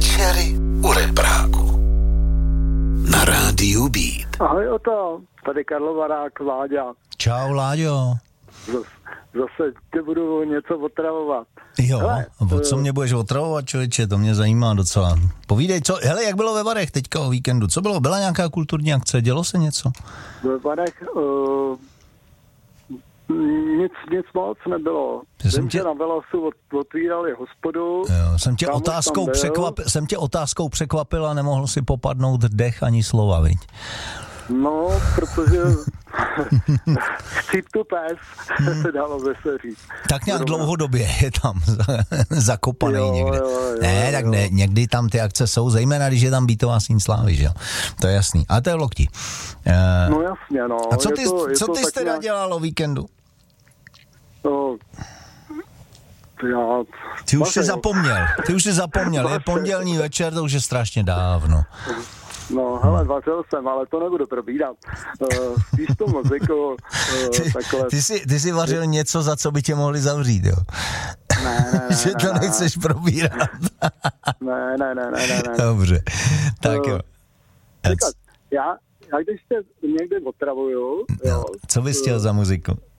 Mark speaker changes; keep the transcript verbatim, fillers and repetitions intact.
Speaker 1: Večery u Repráku na rádiu Beat.
Speaker 2: Ahoj Oto, tady Karlo Varák, Láďa.
Speaker 3: Čau Láďo.
Speaker 2: Zas, zase tě budu něco otravovat.
Speaker 3: Jo,
Speaker 2: hele,
Speaker 3: o co mě budeš otravovat, člověče, to mě zajímá docela. Povídej, co, hele, jak bylo ve Varech teďka o víkendu, co bylo, byla nějaká kulturní akce, dělo se něco?
Speaker 2: Ve Varech uh, nic, nic moc nebylo. Vím, tě... že na Velasu otvírali hospodu.
Speaker 3: Jo, jsem tě otázkou překvapil, jsem tě otázkou překvapil a nemohl si popadnout dech ani slova, viď?
Speaker 2: No, protože chcíp tu pes, hmm. se dalo by se říct.
Speaker 3: Tak nějak Zrovna. Dlouhodobě je tam zakopaný
Speaker 2: jo,
Speaker 3: někde.
Speaker 2: Jo, jo,
Speaker 3: ne, tak
Speaker 2: jo.
Speaker 3: ne, někdy tam ty akce jsou, zejména když je tam Beatová síň slávy, že jo? To je jasný. A to je v Lokti. Uh,
Speaker 2: no jasně, no.
Speaker 3: A co ty,
Speaker 2: to,
Speaker 3: co ty jsi teda
Speaker 2: nějak...
Speaker 3: dělal o víkendu?
Speaker 2: No, já...
Speaker 3: Ty už jsi zapomněl, ty už jsi zapomněl, je pondělní večer, to už je strašně dávno.
Speaker 2: No, hele, vařil jsem, ale to nebudu probírat. Uh, spíš tu muziku, uh,
Speaker 3: ty,
Speaker 2: takhle...
Speaker 3: Ty jsi, ty jsi vařil něco, za co by tě mohli zavřít, jo?
Speaker 2: Ne, ne, ne.
Speaker 3: Že to
Speaker 2: ne,
Speaker 3: nechceš probírat.
Speaker 2: ne, ne, ne, ne, ne.
Speaker 3: Dobře, tak
Speaker 2: uh,
Speaker 3: jo.
Speaker 2: Říkat, já, já když tě někdy otravuju,
Speaker 3: no,
Speaker 2: jo...
Speaker 3: Co bys chtěl uh, za muziku?